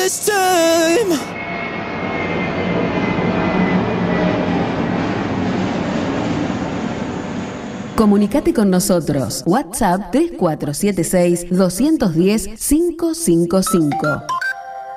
this time. Comunicate con nosotros. WhatsApp 3476 210 555.